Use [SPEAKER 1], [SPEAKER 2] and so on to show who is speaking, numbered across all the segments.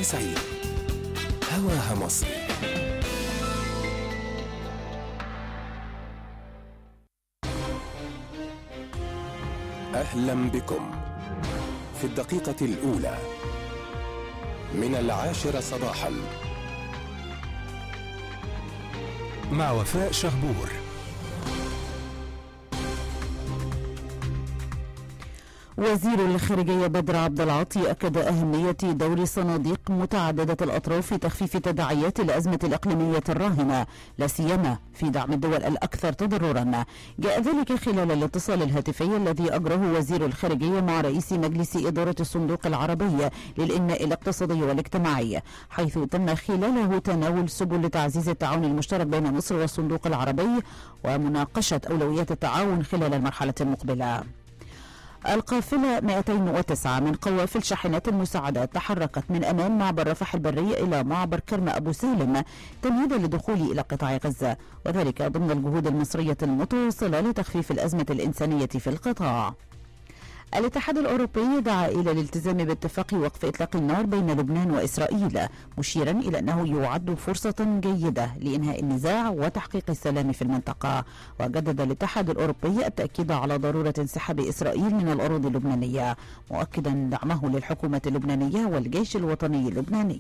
[SPEAKER 1] 92 هواها مصري. أهلا بكم في الدقيقة الأولى من 10 صباحا مع وفاء شهبور.
[SPEAKER 2] وزير الخارجية بدر عبد العاطي أكد أهمية دور صناديق متعددة الأطراف في تخفيف تداعيات الأزمة الإقليمية الراهنة، لا سيما في دعم الدول الأكثر تضررا. جاء ذلك خلال الاتصال الهاتفي الذي أجره وزير الخارجية مع رئيس مجلس إدارة الصندوق العربي للإنماء الاقتصادي والاجتماعي، حيث تم خلاله تناول سبل تعزيز التعاون المشترك بين مصر والصندوق العربي ومناقشة أولويات التعاون خلال المرحلة المقبلة. القافلة 209 من قوافل شاحنات المساعدات تحركت من أمام معبر رفح البري إلى معبر كرم أبو سالم تمهيدا للدخول إلى قطاع غزة، وذلك ضمن الجهود المصرية المتواصلة لتخفيف الأزمة الإنسانية في القطاع. الاتحاد الأوروبي دعا إلى الالتزام باتفاق وقف إطلاق النار بين لبنان وإسرائيل، مشيرا إلى أنه يعد فرصة جيدة لإنهاء النزاع وتحقيق السلام في المنطقة. وجدد الاتحاد الأوروبي التأكيد على ضرورة انسحاب إسرائيل من الأراضي اللبنانية، مؤكدا دعمه للحكومة اللبنانية والجيش الوطني اللبناني.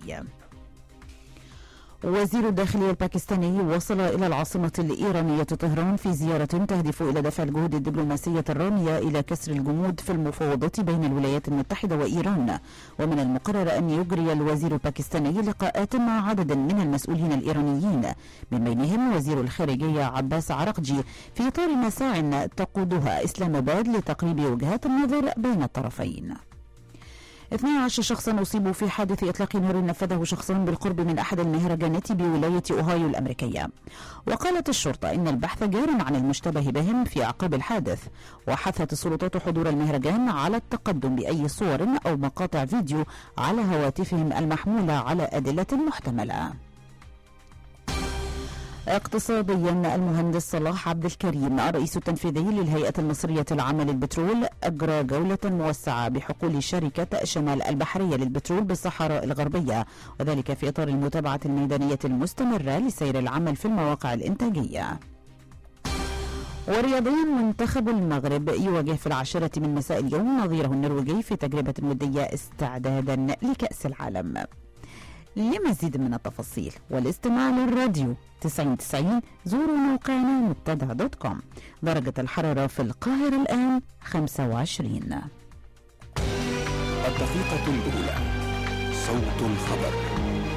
[SPEAKER 2] وزير الداخلية الباكستاني وصل إلى العاصمة الإيرانية طهران في زيارة تهدف إلى دفع الجهود الدبلوماسية الرامية إلى كسر الجمود في المفاوضات بين الولايات المتحدة وإيران. ومن المقرر أن يجري الوزير الباكستاني لقاءات مع عدد من المسؤولين الإيرانيين، من بينهم وزير الخارجية عباس عراقجي، في إطار مساع تقودها إسلام آباد لتقريب وجهات النظر بين الطرفين. 12 شخصا أصيبوا في حادث إطلاق نار نفذه شخصان بالقرب من أحد المهرجانات بولاية أوهايو الأمريكية. وقالت الشرطة إن البحث جار عن المشتبه بهم في أعقاب الحادث، وحثت السلطات حضور المهرجان على التقدم بأي صور أو مقاطع فيديو على هواتفهم المحمولة على أدلة محتملة. اقتصاديا، المهندس صلاح عبد الكريم الرئيس التنفيذي للهيئة المصرية العامة للبترول أجرى جولة موسعة بحقول شركة شمال البحرية للبترول بالصحراء الغربية، وذلك في إطار المتابعة الميدانية المستمرة لسير العمل في المواقع الإنتاجية. ورياضيا، منتخب المغرب يواجه في 10 من مساء اليوم نظيره النرويجي في تجربة ودية استعدادا لكأس العالم. لمزيد من التفاصيل والاستماع للراديو 90 زوروا موقعنا مبتدأ.com. درجة الحرارة في القاهرة الآن 25.
[SPEAKER 1] الدقيقة الأولى، صوت الخبر.